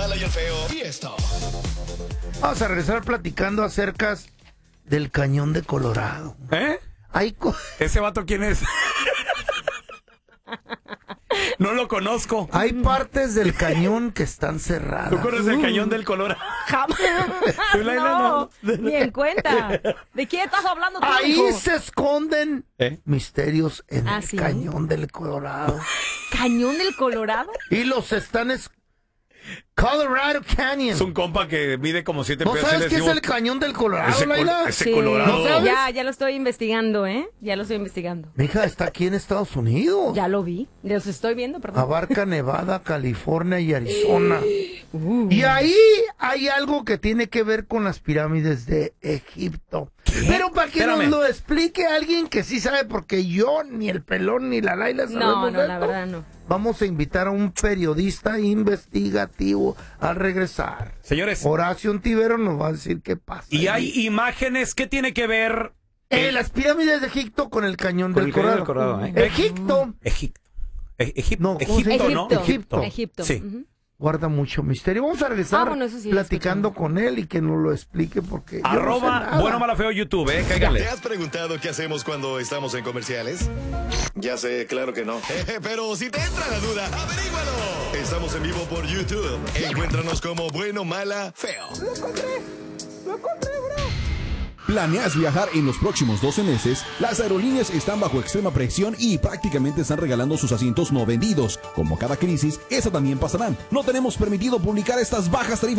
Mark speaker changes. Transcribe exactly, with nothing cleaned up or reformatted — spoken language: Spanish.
Speaker 1: mala y el feo. Y esto.
Speaker 2: Vamos a regresar platicando acerca del Cañón de Colorado.
Speaker 3: ¿Eh?
Speaker 2: Hay co-
Speaker 3: ¿Ese vato quién es? No lo conozco.
Speaker 2: Hay partes del cañón que están cerradas.
Speaker 3: ¿Tú conoces el Cañón del Colorado?
Speaker 4: Jamás.
Speaker 3: ¿Tú, Laila,
Speaker 4: No, ni en cuenta. ¿De quién estás hablando tú,
Speaker 2: Ahí
Speaker 4: hijo?
Speaker 2: se esconden
Speaker 3: ¿Eh?
Speaker 2: misterios en
Speaker 4: ¿Ah,
Speaker 2: el
Speaker 4: sí?
Speaker 2: Cañón del Colorado.
Speaker 4: ¿Cañón del Colorado?
Speaker 2: Y los están... Es... Colorado Canyon.
Speaker 3: Es un compa que mide como siete
Speaker 2: ¿No
Speaker 3: pies.
Speaker 2: sabes
Speaker 3: Él
Speaker 2: qué es
Speaker 3: digo,
Speaker 2: el Cañón del Colorado,
Speaker 3: ese, col-
Speaker 2: Laila?
Speaker 3: ese
Speaker 4: Sí.
Speaker 3: Colorado.
Speaker 2: ¿No sabes?
Speaker 4: Ya, ya lo estoy investigando, ¿eh? Ya lo estoy investigando.
Speaker 2: Mija, está aquí en Estados Unidos.
Speaker 4: Ya lo vi. Los estoy viendo, perdón.
Speaker 2: Abarca Nevada, California y Arizona.
Speaker 4: Uh.
Speaker 2: Y ahí hay algo que tiene que ver con las pirámides de Egipto. Pero para que
Speaker 3: Espérame.
Speaker 2: nos lo explique alguien que sí sabe, porque yo, ni el pelón, ni la Laila sabemos
Speaker 4: No, no,
Speaker 2: de
Speaker 4: la
Speaker 2: esto.
Speaker 4: verdad no.
Speaker 2: Vamos a invitar a un periodista investigativo al regresar.
Speaker 3: Señores,
Speaker 2: Horacio Ontivero nos va a decir qué pasa.
Speaker 3: y hay imágenes que tiene que ver
Speaker 2: Eh, las pirámides de Egipto con el Cañón
Speaker 3: con
Speaker 2: del
Speaker 3: el Cañón del
Speaker 2: Colorado.
Speaker 3: Colorado, ¿eh?
Speaker 2: Egipto
Speaker 3: Egipto. E- Egip-
Speaker 2: No, ¿cómo se
Speaker 3: Egipto,
Speaker 2: dice?
Speaker 3: ¿no?
Speaker 4: Egipto.
Speaker 2: Egipto.
Speaker 4: Egipto.
Speaker 3: Sí.
Speaker 4: Ujú.
Speaker 2: guarda mucho misterio. Vamos a regresar
Speaker 4: Ah, bueno, eso sí lo
Speaker 2: platicando
Speaker 4: escuché.
Speaker 2: con él y que nos lo explique porque yo no sé
Speaker 3: Arroba
Speaker 2: nada.
Speaker 3: bueno, mala, feo, YouTube, eh, cáigale.
Speaker 1: ¿Te has preguntado qué hacemos cuando estamos en comerciales? Ya sé, claro que no. Pero si te entra la duda, averígualo. Estamos en vivo por YouTube. Encuéntranos como Bueno, Mala, Feo.
Speaker 5: ¿Planeas viajar en los próximos doce meses? Las aerolíneas están bajo extrema presión y prácticamente están regalando sus asientos no vendidos. Como cada crisis, esa también pasará. No tenemos permitido publicar estas bajas tarifas